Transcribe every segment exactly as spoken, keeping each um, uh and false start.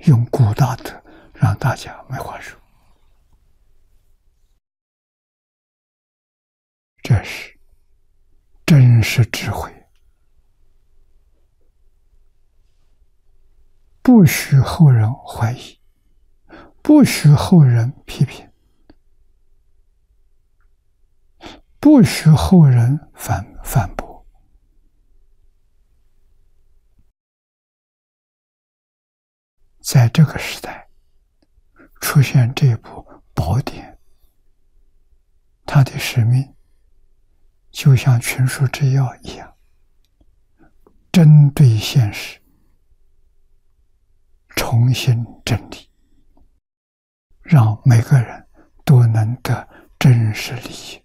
用古大德让大家没话说。这是真实智慧，不许后人怀疑，不许后人批评，不许后人反反驳。在这个时代出现这部宝典，它的使命就像群书之要一样，针对现实，重新真理，让每个人都能得真实利益。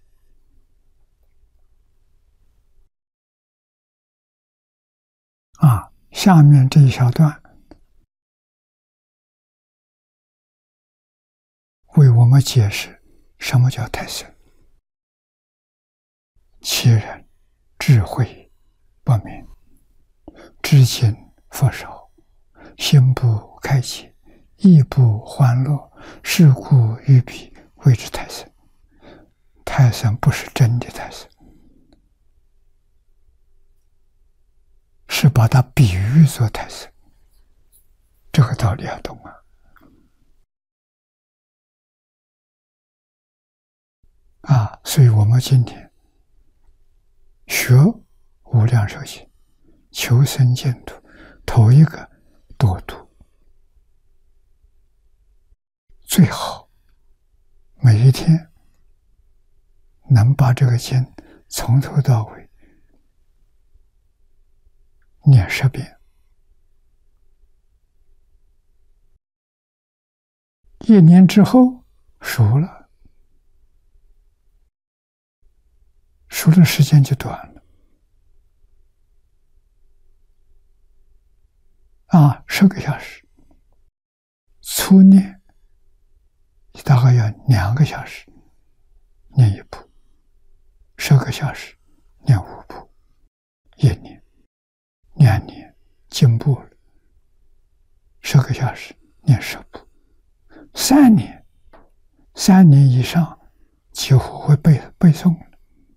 啊，下面这一小段为我们解释什么叫太深。其人智慧不明，知尽佛少，心不开启，意不欢乐，是故于彼谓之太深。太深不是真的太深，是把它比喻作太深。这个道理要懂啊。啊，所以我们今天学无量寿经，求生净土，头一个多读，最好每一天能把这个经从头到尾念十遍，一年之后熟了，熟的时间就短了。啊，十个小时，初念大概要两个小时念一部，十个小时念五部，一年、两年进步了，十个小时念十部，三年，三年以上几乎会背背诵了。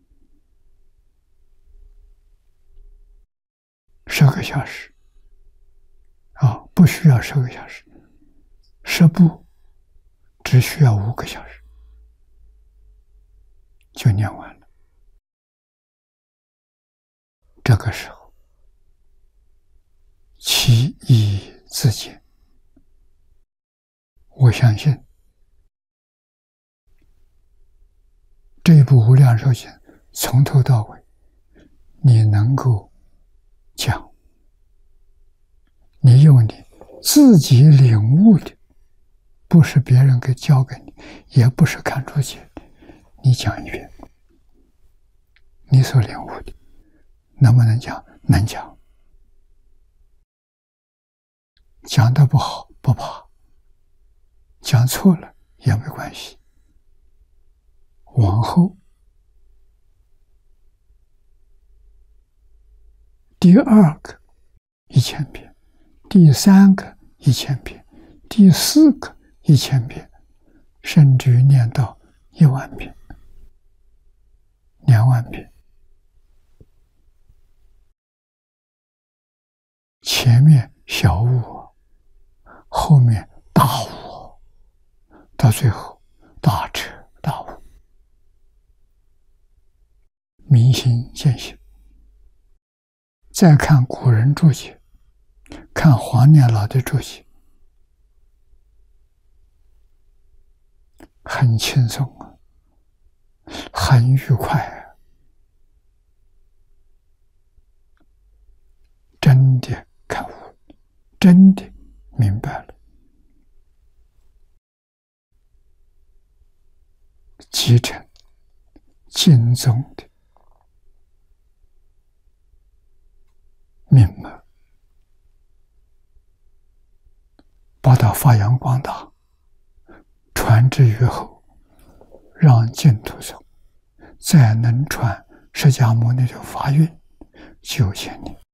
十个小时啊，不需要十个小时，十部只需要五个小时就念完了。这个时候其意自见，我相信这一部无量寿经从头到尾你能够讲，你用你自己领悟的，不是别人给教给你，也不是看注解，你讲一遍，你所领悟的能不能讲？能讲。讲得不好不怕，讲错了也没关系。往后第二个一千遍，第三个一千遍，第四个一千遍，甚至于念到一万遍、两万遍。前面小悟，后面大悟，到最后大彻大悟，明心见性。再看古人注解，看黄念老的注解，很轻松啊，很愉快啊，真的看悟，真的明白了，继承经宗的命脉，把它发扬光大，传之于后，让净土宗再能传释迦牟尼的法运九千年。